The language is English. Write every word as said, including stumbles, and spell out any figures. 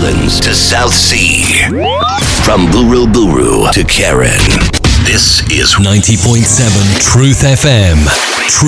Islands to South Sea. From Buru Buru to Karen. This is ninety point seven Truth F M.